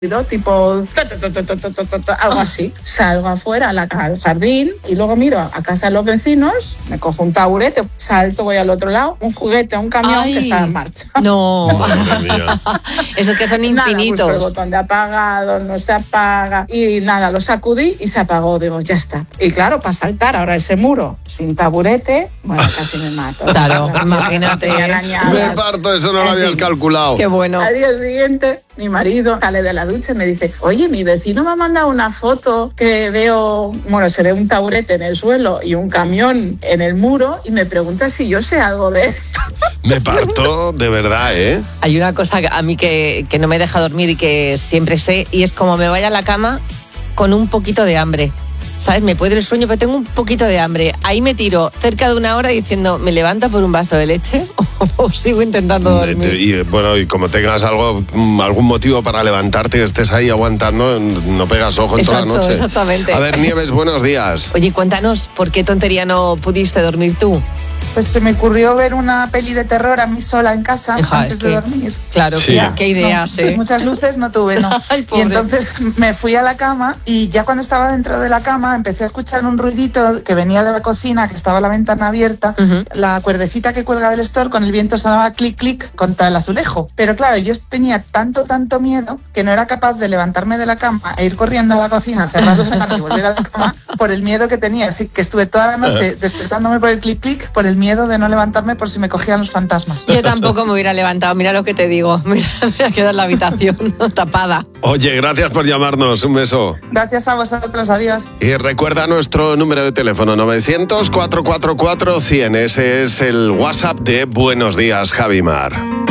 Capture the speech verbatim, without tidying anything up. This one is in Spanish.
tipo ta, ta, ta, ta, ta, ta, ta, ta, algo así. Salgo afuera a la, al jardín y luego miro a casa de los vecinos, me cojo un taburete, salto, voy al otro lado, un juguete, un camión Ay, que está en marcha. No, esos que son infinitos. Nada, pues el botón de apagado, no se apaga y nada, lo sacudí y se apagó, digo, ya está. Y claro, para saltar ahora ese muro sin taburete, bueno, casi me mato. Claro, imagínate. Me parto, eso no lo habías calculado. Qué bueno. Al día siguiente, mi marido sale de la ducha y me dice, oye, mi vecino me ha mandado una foto que veo, bueno, se ve un taburete en el suelo y un camión en el muro y me pregunta si yo sé algo de esto. Me parto, de verdad, ¿eh? Hay una cosa a mí que, que no me deja dormir y que siempre sé, y es como me vaya a la cama con un poquito de hambre. ¿Sabes? Me puede el sueño, pero tengo un poquito de hambre. Ahí me tiro cerca de una hora diciendo, ¿me levanto por un vaso de leche o sigo intentando dormir? Y bueno, y como tengas algo, algún motivo para levantarte, que estés ahí aguantando, no pegas ojo en Exacto, toda la noche. Exactamente. A ver, Nieves, buenos días. Oye, cuéntanos, ¿por qué tontería no pudiste dormir tú? Pues se me ocurrió ver una peli de terror a mí sola en casa Hija, antes es de que, dormir. Claro, sí. qué, qué ideas, no, ¿eh? Muchas luces no tuve, no. Ay, y entonces me fui a la cama y ya cuando estaba dentro de la cama empecé a escuchar un ruidito que venía de la cocina, que estaba la ventana abierta, uh-huh. La cuerdecita que cuelga del store, con el viento sonaba clic, clic contra el azulejo. Pero claro, yo tenía tanto, tanto miedo que no era capaz de levantarme de la cama e ir corriendo a la cocina, cerrar la ventana y volver a la cama por el miedo que tenía. Así que estuve toda la noche despertándome por el clic, clic, por el miedo de no levantarme por si me cogían los fantasmas. Yo tampoco me hubiera levantado, mira lo que te digo, me hubiera quedado en la habitación tapada. Oye, gracias por llamarnos, un beso. Gracias a vosotros, adiós. Y recuerda nuestro número de teléfono, novecientos, cuatrocientos cuarenta y cuatro, cien. Ese es el WhatsApp de Buenos Días, Javimar.